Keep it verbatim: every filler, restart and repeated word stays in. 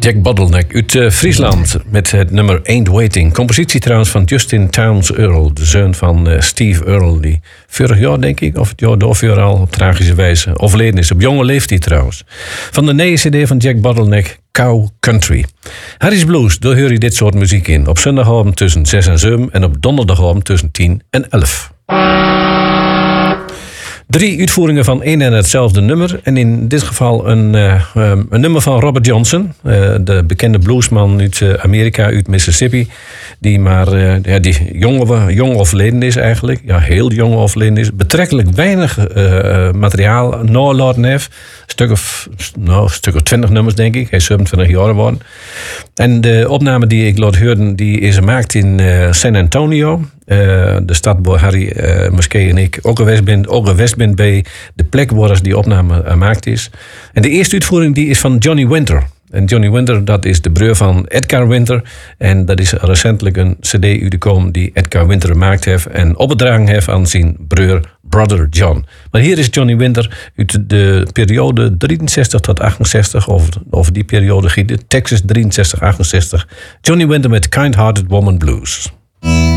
Jack Bottleneck uit uh, Friesland met het nummer Ain't Waiting. Compositie trouwens van Justin Townes Earl, de zoon van uh, Steve Earle, die vorig jaar denk ik, of het jaar daarvoor al op tragische wijze overleden is. Op jonge leeftijd trouwens. Van de nieuwe cd van Jack Bottleneck, Cow Country. Harry's Blues, daar hoor je dit soort muziek in. Op zondagavond tussen zes en zeven en op donderdagavond tussen tien en elf. Drie uitvoeringen van één en hetzelfde nummer. En in dit geval een, uh, um, een nummer van Robert Johnson. Uh, de bekende bluesman uit uh, Amerika, uit Mississippi. Die maar uh, ja, die jong, jong overleden is eigenlijk. Ja, heel jong overleden is. Betrekkelijk weinig uh, materiaal nalaten heeft. Een stuk of, nou, een stuk of twintig nummers denk ik. Hij is zevenentwintig jaar geworden. En de opname die ik laat horen, die is gemaakt in uh, San Antonio. Uh, de stad waar Harry uh, Muskee en ik ook geweest ben, ook geweest ben bij de plek waar die opname gemaakt is. En de eerste uitvoering die is van Johnny Winter. En Johnny Winter, dat is de broer van Edgar Winter. En dat is recentelijk een cd uitgekomen die Edgar Winter gemaakt heeft en opgedragen heeft aan zijn broer Brother John. Maar hier is Johnny Winter uit de periode drieënzestig tot achtenzestig. Over, over die periode giet Texas drieënzestig achtenzestig. Johnny Winter met Kind Hearted Woman Blues.